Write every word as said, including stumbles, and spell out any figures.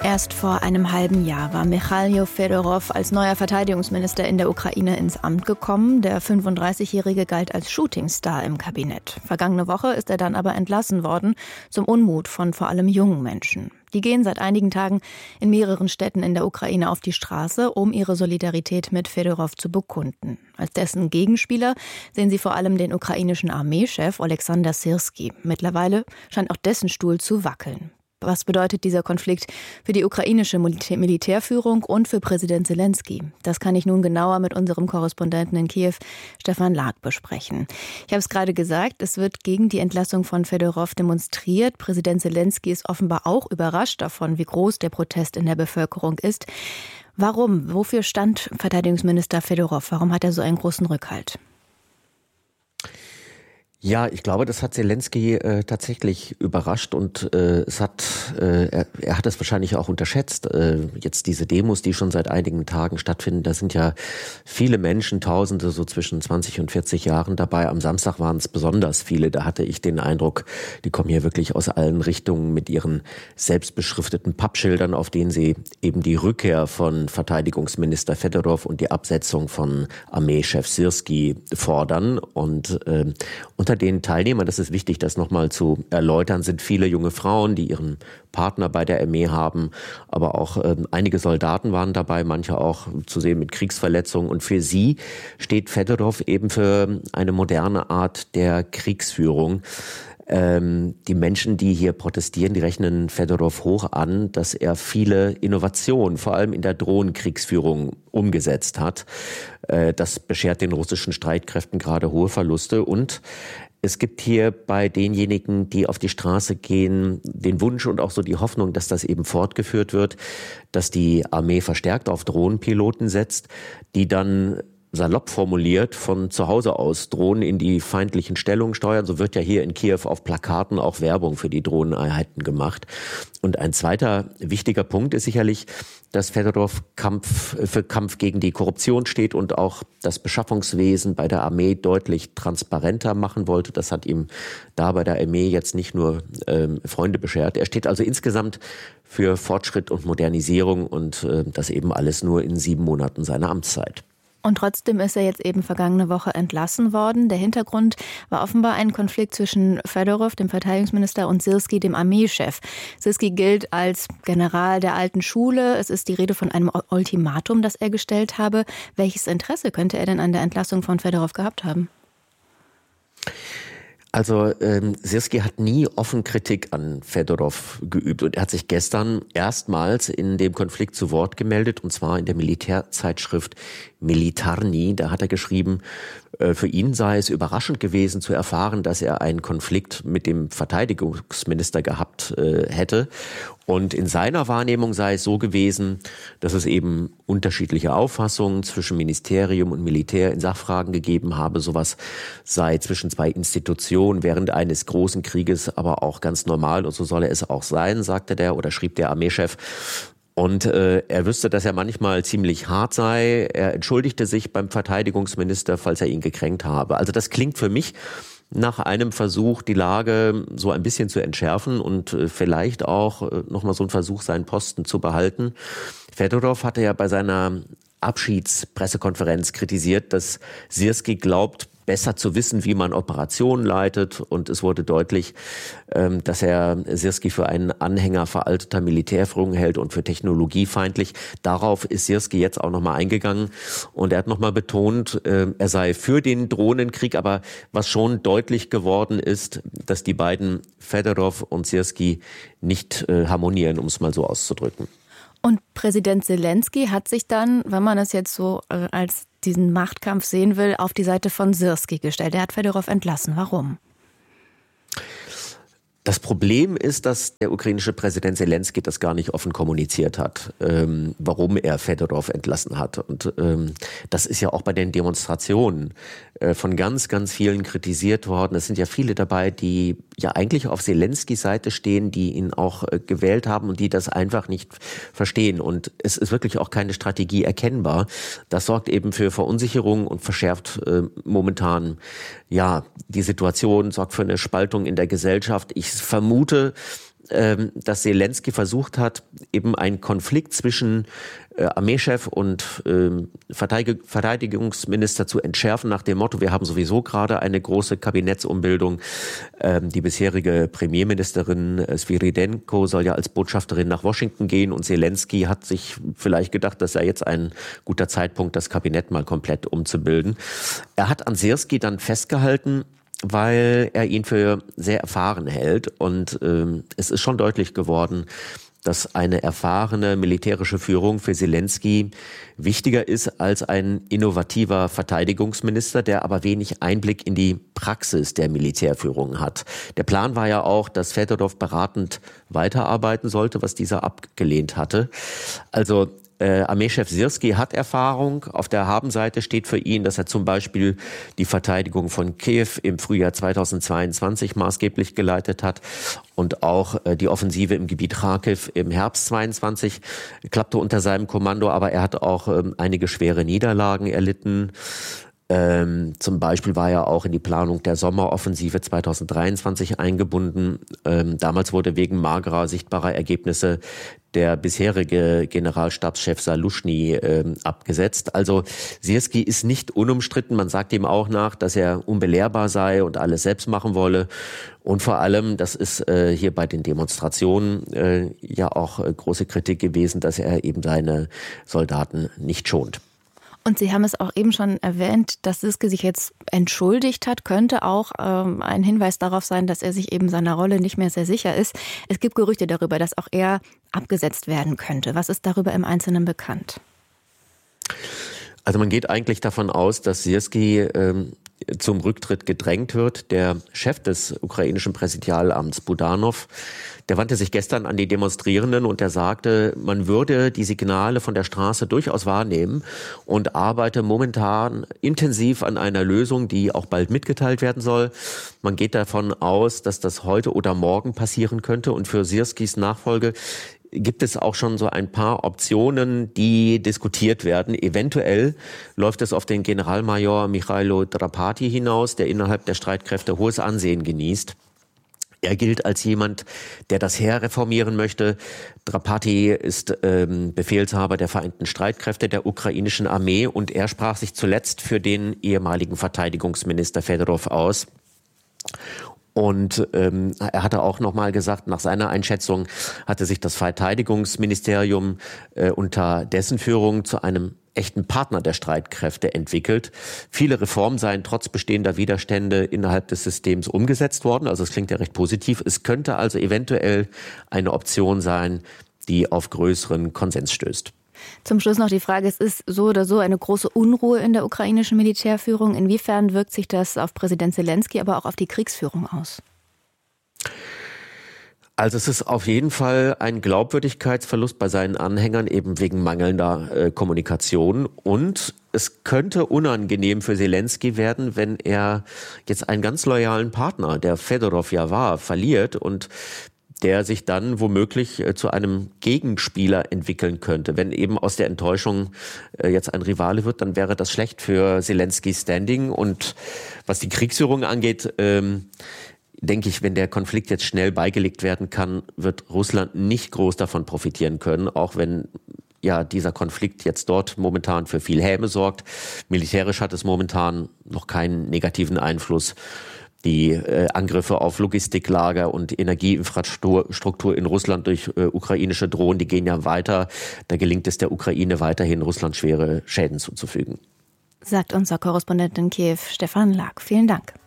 Erst vor einem halben Jahr war Michailo Fedorow als neuer Verteidigungsminister in der Ukraine ins Amt gekommen. Der fünfunddreißigjährige galt als Shootingstar im Kabinett. Vergangene Woche ist er dann aber entlassen worden, zum Unmut von vor allem jungen Menschen. Die gehen seit einigen Tagen in mehreren Städten in der Ukraine auf die Straße, um ihre Solidarität mit Fedorow zu bekunden. Als dessen Gegenspieler sehen sie vor allem den ukrainischen Armeechef Oleksandr Syrskyi. Mittlerweile scheint auch dessen Stuhl zu wackeln. Was bedeutet dieser Konflikt für die ukrainische Militärführung und für Präsident Selenskyj? Das kann ich nun genauer mit unserem Korrespondenten in Kiew, Stefan Lag, besprechen. Ich habe es gerade gesagt, es wird gegen die Entlassung von Fedorow demonstriert. Präsident Selenskyj ist offenbar auch überrascht davon, wie groß der Protest in der Bevölkerung ist. Warum? Wofür stand Verteidigungsminister Fedorow? Warum hat er so einen großen Rückhalt? Ja, ich glaube, das hat Selenskyj äh, tatsächlich überrascht und äh, es hat, äh, er, er hat es wahrscheinlich auch unterschätzt. Äh, jetzt diese Demos, die schon seit einigen Tagen stattfinden, da sind ja viele Menschen, Tausende, so zwischen zwanzig und vierzig Jahren dabei. Am Samstag waren es besonders viele. Da hatte ich den Eindruck, die kommen hier wirklich aus allen Richtungen mit ihren selbstbeschrifteten Pappschildern, auf denen sie eben die Rückkehr von Verteidigungsminister Fedorow und die Absetzung von Armeechef Syrskyi fordern. Und äh, unter den Teilnehmern, das ist wichtig, das nochmal zu erläutern, sind viele junge Frauen, die ihren Partner bei der Armee haben, aber auch äh, einige Soldaten waren dabei, manche auch zu sehen mit Kriegsverletzungen. Und für sie steht Fedorow eben für eine moderne Art der Kriegsführung. Ähm, die Menschen, die hier protestieren, die rechnen Fedorow hoch an, dass er viele Innovationen, vor allem in der Drohnenkriegsführung, umgesetzt hat. Äh, das beschert den russischen Streitkräften gerade hohe Verluste. Und es gibt hier bei denjenigen, die auf die Straße gehen, den Wunsch und auch so die Hoffnung, dass das eben fortgeführt wird, dass die Armee verstärkt auf Drohnenpiloten setzt, die dann salopp formuliert von zu Hause aus Drohnen in die feindlichen Stellungen steuern. So wird ja hier in Kiew auf Plakaten auch Werbung für die Drohneneinheiten gemacht. Und ein zweiter wichtiger Punkt ist sicherlich, dass Fedorow Kampf für Kampf gegen die Korruption steht und auch das Beschaffungswesen bei der Armee deutlich transparenter machen wollte. Das hat ihm da bei der Armee jetzt nicht nur ähm, Freunde beschert. Er steht also insgesamt für Fortschritt und Modernisierung und äh, das eben alles nur in sieben Monaten seiner Amtszeit. Und trotzdem ist er jetzt eben vergangene Woche entlassen worden. Der Hintergrund war offenbar ein Konflikt zwischen Fedorow, dem Verteidigungsminister, und Syrskyi, dem Armeechef. Syrskyi gilt als General der alten Schule. Es ist die Rede von einem Ultimatum, das er gestellt habe. Welches Interesse könnte er denn an der Entlassung von Fedorow gehabt haben? Also ähm, Syrskyi hat nie offen Kritik an Fedorow geübt und er hat sich gestern erstmals in dem Konflikt zu Wort gemeldet, und zwar in der Militärzeitschrift Militarny. Da hat er geschrieben, äh, für ihn sei es überraschend gewesen zu erfahren, dass er einen Konflikt mit dem Verteidigungsminister gehabt äh, hätte. Und in seiner Wahrnehmung sei es so gewesen, dass es eben unterschiedliche Auffassungen zwischen Ministerium und Militär in Sachfragen gegeben habe. Sowas sei zwischen zwei Institutionen während eines großen Krieges aber auch ganz normal, und so solle es auch sein, sagte der oder schrieb der Armeechef. Und äh, er wüsste, dass er manchmal ziemlich hart sei. Er entschuldigte sich beim Verteidigungsminister, falls er ihn gekränkt habe. Also das klingt für mich nach einem Versuch, die Lage so ein bisschen zu entschärfen und äh, vielleicht auch äh, nochmal so ein Versuch, seinen Posten zu behalten. Fedorow hatte ja bei seiner Abschiedspressekonferenz kritisiert, dass Syrskyi glaubt, besser zu wissen, wie man Operationen leitet. Und es wurde deutlich, dass er Syrskyi für einen Anhänger veralteter Militärführung hält und für technologiefeindlich. Darauf ist Syrskyi jetzt auch nochmal eingegangen. Und er hat nochmal betont, er sei für den Drohnenkrieg. Aber was schon deutlich geworden ist, dass die beiden, Fedorow und Syrskyi, nicht harmonieren, um es mal so auszudrücken. Und Präsident Selenskyj hat sich dann, wenn man es jetzt so äh, als diesen Machtkampf sehen will, auf die Seite von Syrskyi gestellt. Er hat Fedorow entlassen. Warum? Das Problem ist, dass der ukrainische Präsident Selenskyj das gar nicht offen kommuniziert hat, ähm, warum er Fedorow entlassen hat. Und ähm, das ist ja auch bei den Demonstrationen äh, von ganz, ganz vielen kritisiert worden. Es sind ja viele dabei, die ja eigentlich auf Selenskys Seite stehen, die ihn auch äh, gewählt haben und die das einfach nicht verstehen. Und es ist wirklich auch keine Strategie erkennbar. Das sorgt eben für Verunsicherung und verschärft äh, momentan ja die Situation, sorgt für eine Spaltung in der Gesellschaft. Ich vermute, ähm, dass Selenskyj versucht hat, eben einen Konflikt zwischen äh, Armeechef und äh, Verteidig- Verteidigungsminister zu entschärfen, nach dem Motto, wir haben sowieso gerade eine große Kabinettsumbildung. Ähm, die bisherige Premierministerin äh, Sviridenko soll ja als Botschafterin nach Washington gehen und Selenskyj hat sich vielleicht gedacht, das sei jetzt ein guter Zeitpunkt, das Kabinett mal komplett umzubilden. Er hat an Syrskij dann festgehalten, weil er ihn für sehr erfahren hält. Und ähm, es ist schon deutlich geworden, dass eine erfahrene militärische Führung für Selenskyj wichtiger ist als ein innovativer Verteidigungsminister, der aber wenig Einblick in die Praxis der Militärführung hat. Der Plan war ja auch, dass Fedorov beratend weiterarbeiten sollte, was dieser abgelehnt hatte. Also Äh, Armeechef Syrskij hat Erfahrung. Auf der Habenseite steht für ihn, dass er zum Beispiel die Verteidigung von Kiew im Frühjahr zweitausendzweiundzwanzig maßgeblich geleitet hat und auch äh, die Offensive im Gebiet Kharkiv im Herbst zweiundzwanzig klappte unter seinem Kommando, aber er hat auch ähm, einige schwere Niederlagen erlitten. Ähm, zum Beispiel war er auch in die Planung der Sommeroffensive zweitausenddreiundzwanzig eingebunden. Ähm, damals wurde wegen magerer, sichtbarer Ergebnisse der bisherige Generalstabschef Saluschny ähm, abgesetzt. Also Syrskij ist nicht unumstritten. Man sagt ihm auch nach, dass er unbelehrbar sei und alles selbst machen wolle. Und vor allem, das ist äh, hier bei den Demonstrationen äh, ja auch äh, große Kritik gewesen, dass er eben seine Soldaten nicht schont. Und Sie haben es auch eben schon erwähnt, dass Syrskij sich jetzt entschuldigt hat, könnte auch ähm, ein Hinweis darauf sein, dass er sich eben seiner Rolle nicht mehr sehr sicher ist. Es gibt Gerüchte darüber, dass auch er abgesetzt werden könnte. Was ist darüber im Einzelnen bekannt? Also man geht eigentlich davon aus, dass Syrskij ähm, zum Rücktritt gedrängt wird. Der Chef des ukrainischen Präsidialamts, Budanov, der wandte sich gestern an die Demonstrierenden und er sagte, man würde die Signale von der Straße durchaus wahrnehmen und arbeite momentan intensiv an einer Lösung, die auch bald mitgeteilt werden soll. Man geht davon aus, dass das heute oder morgen passieren könnte und für Syrskijs Nachfolge gibt es auch schon so ein paar Optionen, die diskutiert werden. Eventuell läuft es auf den Generalmajor Michailo Drapati hinaus, der innerhalb der Streitkräfte hohes Ansehen genießt. Er gilt als jemand, der das Heer reformieren möchte. Drapati ist ähm, Befehlshaber der Vereinten Streitkräfte der ukrainischen Armee und er sprach sich zuletzt für den ehemaligen Verteidigungsminister Fedorov aus. Und ähm, er hatte auch nochmal gesagt, nach seiner Einschätzung hatte sich das Verteidigungsministerium äh, unter dessen Führung zu einem echten Partner der Streitkräfte entwickelt. Viele Reformen seien trotz bestehender Widerstände innerhalb des Systems umgesetzt worden. Also es klingt ja recht positiv. Es könnte also eventuell eine Option sein, die auf größeren Konsens stößt. Zum Schluss noch die Frage, es ist so oder so eine große Unruhe in der ukrainischen Militärführung. Inwiefern wirkt sich das auf Präsident Selenskyj, aber auch auf die Kriegsführung aus? Also es ist auf jeden Fall ein Glaubwürdigkeitsverlust bei seinen Anhängern, eben wegen mangelnder äh, Kommunikation. Und es könnte unangenehm für Selenskyj werden, wenn er jetzt einen ganz loyalen Partner, der Fedorov ja war, verliert und der sich dann womöglich äh, zu einem Gegenspieler entwickeln könnte. Wenn eben aus der Enttäuschung äh, jetzt ein Rivale wird, dann wäre das schlecht für Selenskyjs Standing. Und was die Kriegsführung angeht, ähm, denke ich, wenn der Konflikt jetzt schnell beigelegt werden kann, wird Russland nicht groß davon profitieren können, auch wenn ja dieser Konflikt jetzt dort momentan für viel Häme sorgt. Militärisch hat es momentan noch keinen negativen Einfluss. Die äh, Angriffe auf Logistiklager und Energieinfrastruktur in Russland durch äh, ukrainische Drohnen, die gehen ja weiter. Da gelingt es der Ukraine weiterhin, Russland schwere Schäden zuzufügen. Sagt unser Korrespondent in Kiew, Stefan Lag. Vielen Dank.